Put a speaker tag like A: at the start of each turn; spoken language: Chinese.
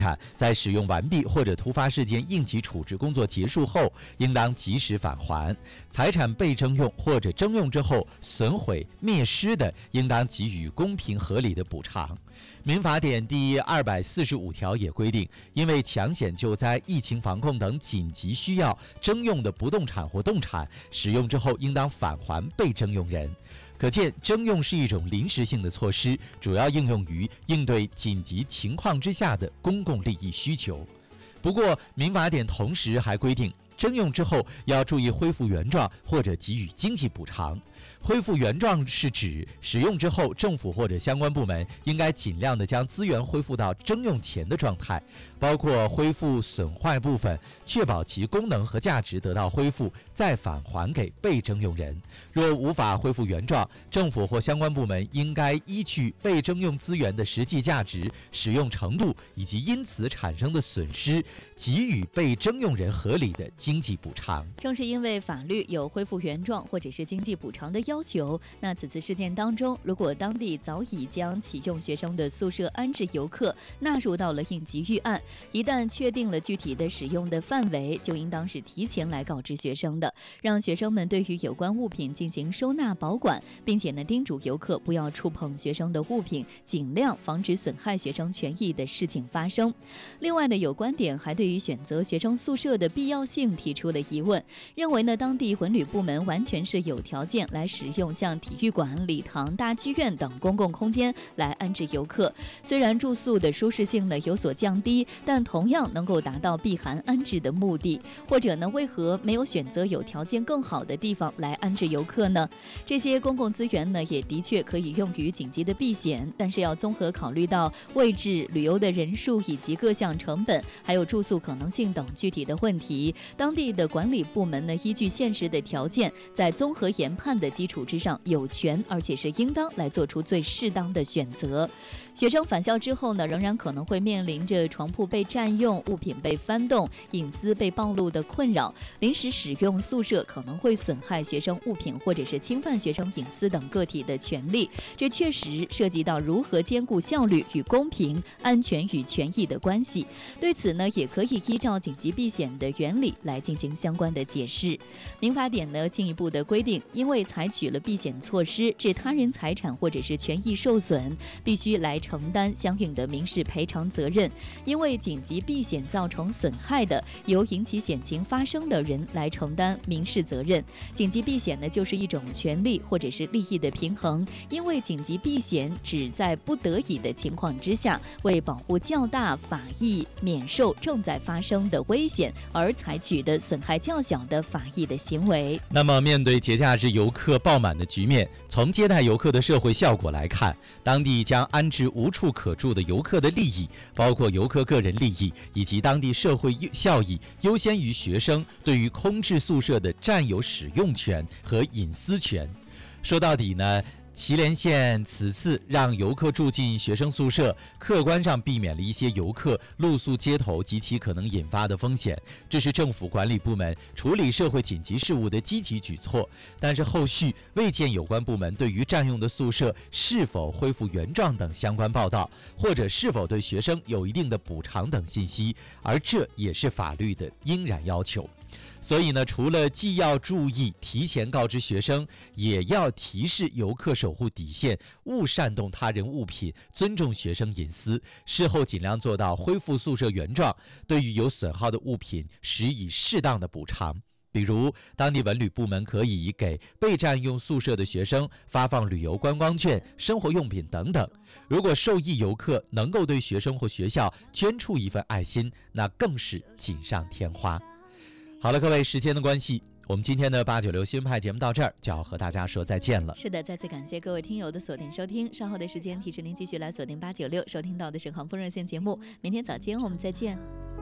A: 在使用完毕或者突发事件应急处置工作结束后，应当及时返还；财产被征用或者征用之后损毁、灭失的，应当给予公平合理的补偿。民法典第245条也规定，因为抢险救灾、疫情防控等紧急需要征用的不动产或动产，使用之后应当返还被征用人。可见，征用是一种临时性的措施，主要应用于应对紧急情况之下的公共利益需求。不过，民法典同时还规定，征用之后要注意恢复原状或者给予经济补偿。恢复原状是指使用之后，政府或者相关部门应该尽量的将资源恢复到征用前的状态，包括恢复损坏部分，确保其功能和价值得到恢复，再返还给被征用人。若无法恢复原状，政府或相关部门应该依据被征用资源的实际价值、使用程度以及因此产生的损失，给予被征用人合理的经济补偿。
B: 正是因为法律有恢复原状或者是经济补偿的要求，那此次事件当中，如果当地早已将启用学生的宿舍安置游客纳入到了应急预案，一旦确定了具体的使用的范围，就应当是提前来告知学生的，让学生们对于有关物品进行收纳保管，并且呢叮嘱游客不要触碰学生的物品，尽量防止损害学生权益的事情发生。另外呢，有观点还对于选择学生宿舍的必要性提出了疑问，认为呢当地文旅部门完全是有条件来使用像体育馆、礼堂、大剧院等公共空间来安置游客。虽然住宿的舒适性呢有所降低，但同样能够达到避寒安置的目的。或者呢，为何没有选择有条件更好的地方来安置游客呢？这些公共资源呢，也的确可以用于紧急的避险，但是要综合考虑到位置、旅游的人数以及各项成本，还有住宿可能性等具体的问题。当地的管理部门呢，依据现实的条件，在综合研判的基础之上，有权而且是应当来做出最适当的选择。学生返校之后呢，仍然可能会面临着床铺被占用、物品被翻动、隐私被暴露的困扰。临时使用宿舍可能会损害学生物品或者是侵犯学生隐私等个体的权利，这确实涉及到如何兼顾效率与公平、安全与权益的关系。对此呢，也可以依照紧急避险的原理来进行相关的解释。民法典呢进一步的规定，因为采取了避险措施致他人财产或者是权益受损，必须来承担相应的民事赔偿责任。因为紧急避险造成损害的，由引起险情发生的人来承担民事责任。紧急避险呢，就是一种权利或者是利益的平衡。因为紧急避险只在不得已的情况之下，为保护较大法益免受正在发生的危险而采取的损害较小的法益的行为。
A: 那么，面对节假日游客爆满的局面，从接待游客的社会效果来看，当地将安置无处可住的游客的利益，包括游客个人利益以及当地社会效益，优先于学生对于空置宿舍的占有使用权和隐私权。说到底呢，祁连县此次让游客住进学生宿舍，客观上避免了一些游客露宿街头及其可能引发的风险，这是政府管理部门处理社会紧急事务的积极举措。但是后续未见有关部门对于占用的宿舍是否恢复原状等相关报道，或者是否对学生有一定的补偿等信息，而这也是法律的应然要求。所以呢，除了既要注意提前告知学生，也要提示游客守护底线，勿擅动他人物品，尊重学生隐私，事后尽量做到恢复宿舍原状，对于有损耗的物品施以适当的补偿。比如，当地文旅部门可以给被占用宿舍的学生发放旅游观光券、生活用品等等。如果受益游客能够对学生或学校捐出一份爱心，那更是锦上添花。好了，各位，时间的关系，我们今天的896新闻派节目到这儿就要和大家说再见了。
B: 是的，再次感谢各位听友的锁定收听，稍后的时间提示您继续来锁定896，收听到的是航风热线节目。明天早间我们再见。